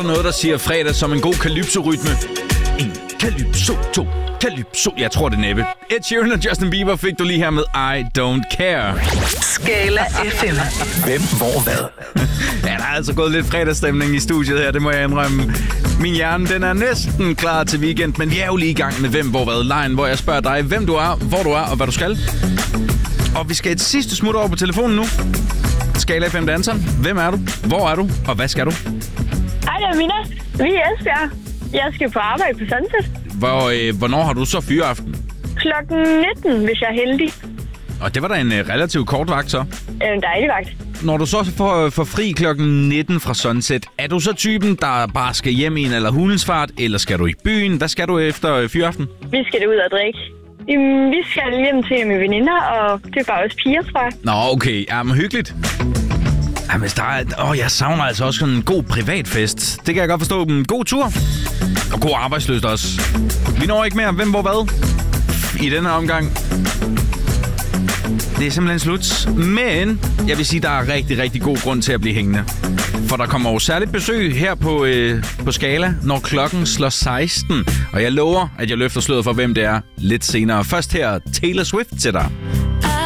der noget, der siger fredag som en god calypso-rytme? 1, calypso, 2, calypso. Jeg tror det næppe. Ed Sheeran og Justin Bieber fik du lige her med I Don't Care. Skala FM. Hvem, hvor, hvad? Ja, der er altså gået lidt fredagsstemning i studiet her, det må jeg indrømme. Min hjerne, den er næsten klar til weekend, men vi er jo lige i gang med Hvem, hvor, hvad? Lejen, hvor jeg spørger dig, hvem du er, hvor du er og hvad du skal. Og vi skal et sidste smut over på telefonen nu. Skala FM danseren. Hvem er du? Hvor er du? Og hvad skal du? Hej, det er Mina. Vi er i Esbjerg. Jeg skal på arbejde på Sunset. Hvornår har du så fyreaften? Klokken 19, hvis jeg er heldig. Og det var da en relativt kort vagt så. En dejlig vagt. Når du så får fri klokken 19 fra Sunset, er du så typen, der bare skal hjem i en eller hulens fart, eller skal du i byen? Hvad skal du efter fyreaften? Vi skal ud og drikke. Vi skal hjem til mine veninder, og det er bare også piger, tror jeg. Nå, okay. Jamen, hyggeligt. Jamen, jeg savner altså også sådan en god privatfest. Det kan jeg godt forstå. En god tur. Og god arbejdsløst også. Vi når ikke mere. Hvem, hvor, hvad? I denne omgang. Det er simpelthen slut. Men jeg vil sige, der er rigtig, rigtig god grund til at blive hængende. For der kommer jo særligt besøg her på Skala, når klokken slår 16. Og jeg lover, at jeg løfter sløret for, hvem det er lidt senere. Først her Taylor Swift til dig.